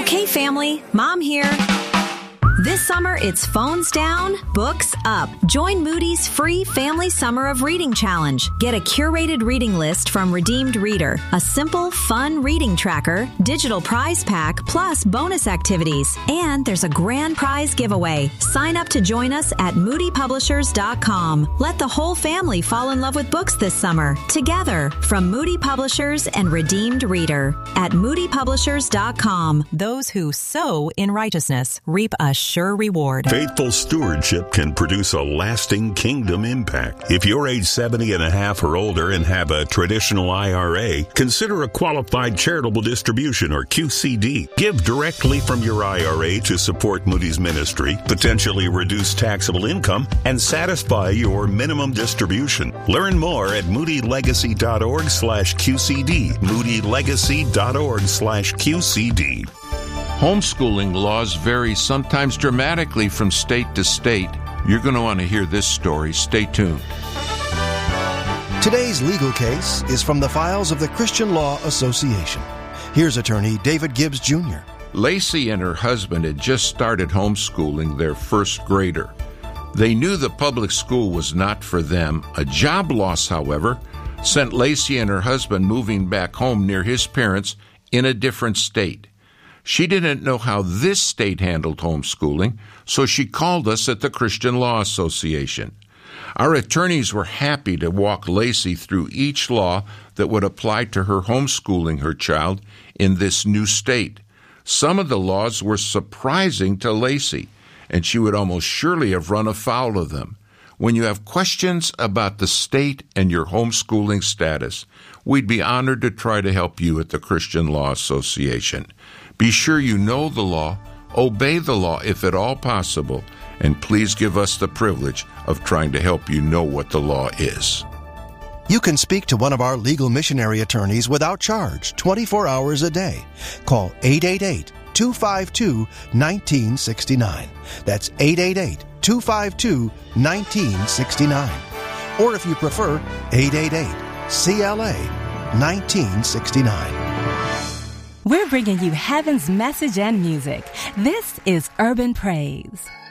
Okay, family, Mom here. This summer, it's phones down, books up. Join Moody's free Family Summer of Reading Challenge. Get a curated reading list from Redeemed Reader, a simple, fun reading tracker, digital prize pack, plus bonus activities. And there's a grand prize giveaway. Sign up to join us at moodypublishers.com. Let the whole family fall in love with books this summer. Together, from Moody Publishers and Redeemed Reader. At moodypublishers.com. Those who sow in righteousness reap a sure reward. Faithful stewardship can produce a lasting kingdom impact. If you're age 70 and a half or older and have a traditional IRA, consider a qualified charitable distribution or QCD. Give directly from your IRA to support Moody's ministry, potentially reduce taxable income, and satisfy your minimum distribution. Learn more at moodylegacy.org/QCD. moodylegacy.org/QCD. Homeschooling laws vary sometimes dramatically from state to state. You're going to want to hear this story. Stay tuned. Today's legal case is from the files of the Christian Law Association. Here's attorney David Gibbs, Jr. Lacey and her husband had just started homeschooling their first grader. They knew the public school was not for them. A job loss, however, sent Lacey and her husband moving back home near his parents in a different state. She didn't know how this state handled homeschooling, so she called us at the Christian Law Association. Our attorneys were happy to walk Lacey through each law that would apply to her homeschooling her child in this new state. Some of the laws were surprising to Lacey, and she would almost surely have run afoul of them. When you have questions about the state and your homeschooling status, we'd be honored to try to help you at the Christian Law Association. Be sure you know the law, obey the law if at all possible, and please give us the privilege of trying to help you know what the law is. You can speak to one of our legal missionary attorneys without charge, 24 hours a day. Call 888-252-1969. That's 888-252-1969. Or if you prefer, 888-CLA-1969. We're bringing you heaven's message and music. This is Urban Praise.